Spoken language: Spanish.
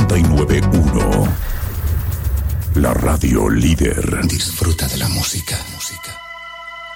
89.1. La radio líder. Disfruta de la música.